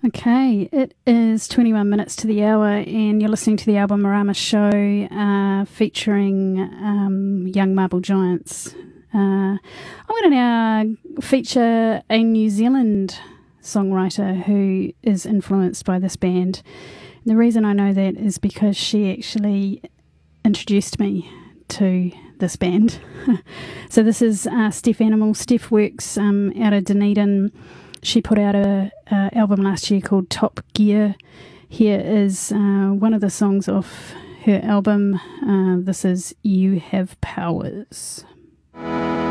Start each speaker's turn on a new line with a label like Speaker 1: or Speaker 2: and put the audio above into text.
Speaker 1: Okay, it is 21 minutes to the hour, and you're listening to the Albumarama Show featuring Young Marble Giants. I'm going to now feature a New Zealand songwriter who is influenced by this band. And the reason I know that is because she actually introduced me to this band. So this is Steph Animal. Steph works out of Dunedin. She put out a album last year called Top Gear. Here is one of the songs off her album. This is You Have Powers.